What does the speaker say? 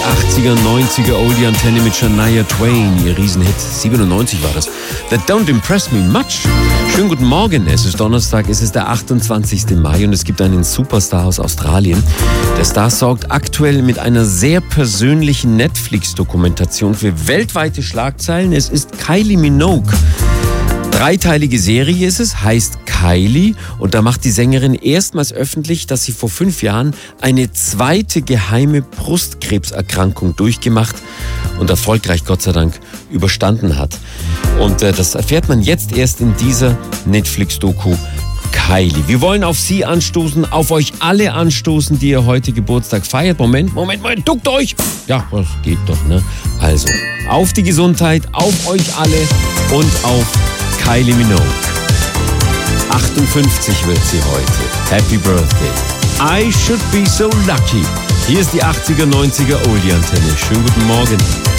80er, 90er Oldie-Antenne mit Shania Twain. Ihr Riesenhit, 97 war das. That don't impress me much. Schönen guten Morgen, es ist Donnerstag, es ist der 28. Mai und es gibt einen Superstar aus Australien. Der Star sorgt aktuell mit einer sehr persönlichen Netflix-Dokumentation für weltweite Schlagzeilen. Es ist Kylie Minogue. Dreiteilige Serie ist es, heißt Kylie, und da macht die Sängerin erstmals öffentlich, dass sie vor 5 Jahren eine zweite geheime Brustkrebserkrankung durchgemacht und erfolgreich, Gott sei Dank, überstanden hat. Und das erfährt man jetzt erst in dieser Netflix-Doku Kylie. Wir wollen auf Sie anstoßen, auf euch alle anstoßen, die ihr heute Geburtstag feiert. Moment, duckt euch! Ja, das geht doch, ne? Also, auf die Gesundheit, auf euch alle und auf Kylie Minogue. 58 wird sie heute. Happy Birthday. I should be so lucky. Hier ist die 80er, 90er Oldie-Antenne. Schönen guten Morgen.